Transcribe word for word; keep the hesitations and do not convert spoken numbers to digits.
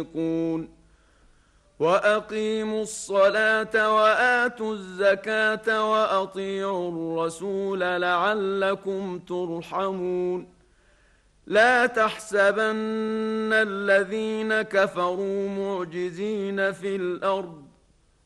وأقيموا الصلاة وآتوا الزكاة وأطيعوا الرسول لعلكم ترحمون لا تحسبن الذين كفروا معجزين في الأرض